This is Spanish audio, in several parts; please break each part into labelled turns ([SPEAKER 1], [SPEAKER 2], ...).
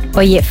[SPEAKER 1] Oye,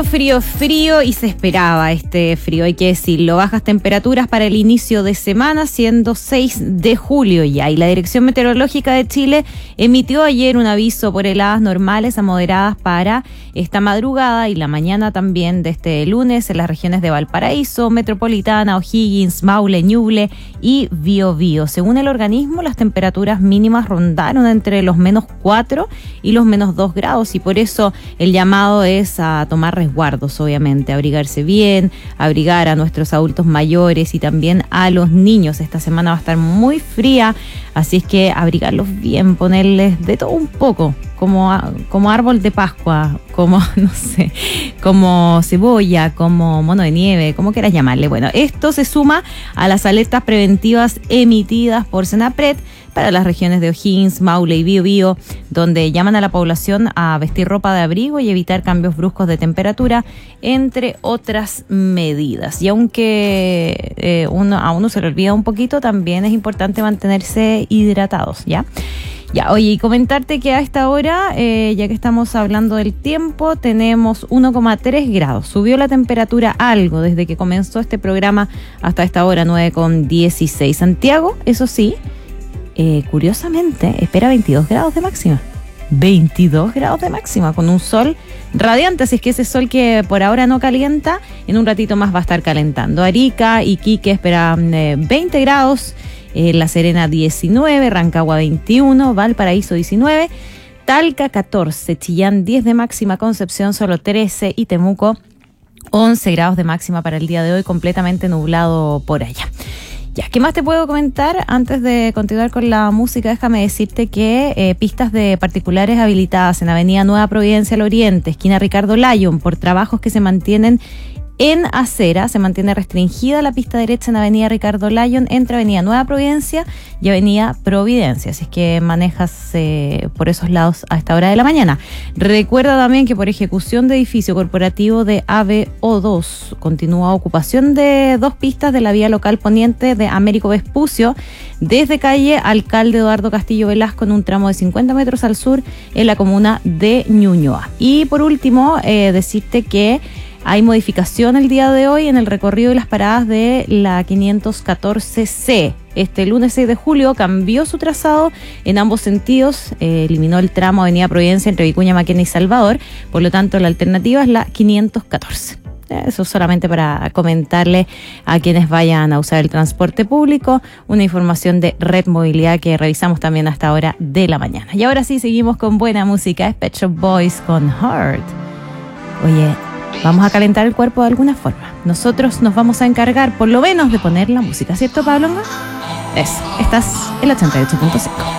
[SPEAKER 1] frío y se esperaba este frío, hay que decirlo. Bajas temperaturas para el inicio de semana, siendo 6 de julio ya. Y la Dirección Meteorológica de Chile emitió ayer un aviso por heladas normales a moderadas para esta madrugada y la mañana también de este lunes en las regiones de Valparaíso, Metropolitana, O'Higgins, Maule, Ñuble y Biobío. Según el organismo, las temperaturas mínimas rondaron entre los -4 y los -2 grados y por eso el llamado es a tomar resguardos, obviamente, abrigarse bien, abrigar a nuestros adultos mayores y también a los niños. Esta semana va a estar muy fría, así es que abrigarlos bien, ponerles de todo un poco, como árbol de Pascua, como, no sé, como cebolla, como mono de nieve, como quieras llamarle. Bueno, esto se suma a las alertas preventivas emitidas por Senapred para las regiones de O'Higgins, Maule y Biobío, donde llaman a la población a vestir ropa de abrigo y evitar cambios bruscos de temperatura, entre otras medidas. Y aunque a uno se le olvida un poquito, también es importante mantenerse hidratados, ¿ya? Ya, oye, y comentarte que a esta hora, ya que estamos hablando del tiempo, tenemos 1,3 grados. Subió la temperatura algo desde que comenzó este programa hasta esta hora, 9,16. Santiago, eso sí, curiosamente, espera 22 grados de máxima. 22 grados de máxima, con un sol radiante, así es que ese sol que por ahora no calienta, en un ratito más va a estar calentando. Arica y Iquique esperan 20 grados, La Serena 19, Rancagua 21, Valparaíso 19, Talca 14, Chillán 10 de máxima, Concepción solo 13 y Temuco 11 grados de máxima para el día de hoy, completamente nublado por allá. Ya, ¿qué más te puedo comentar? Antes de continuar con la música, déjame decirte que pistas de particulares habilitadas en Avenida Nueva Providencia al Oriente, esquina Ricardo Lyon, por trabajos que se mantienen en acera, se mantiene restringida la pista derecha en Avenida Ricardo Lyon entre Avenida Nueva Providencia y Avenida Providencia, así es que manejas por esos lados a esta hora de la mañana. Recuerda también que por ejecución de edificio corporativo de ABO2 continúa ocupación de 2 pistas de la vía local poniente de Américo Vespucio desde calle Alcalde Eduardo Castillo Velasco en un tramo de 50 metros al sur en la comuna de Ñuñoa. Y por último, decirte que hay modificación el día de hoy en el recorrido y las paradas de la 514C. Este lunes 6 de julio cambió su trazado en ambos sentidos, eliminó el tramo Avenida Providencia entre Vicuña Maquena y Salvador, por lo tanto la alternativa es la 514. Eso solamente para comentarle a quienes vayan a usar el transporte público, una información de Red Movilidad que revisamos también a esta hora de la mañana. Y ahora sí, seguimos con buena música, Pet Shop Boys con Heart. Oye, vamos a calentar el cuerpo de alguna forma. Nosotros nos vamos a encargar por lo menos de poner la música, ¿cierto, Pablo? Eso, estás en el 88.5.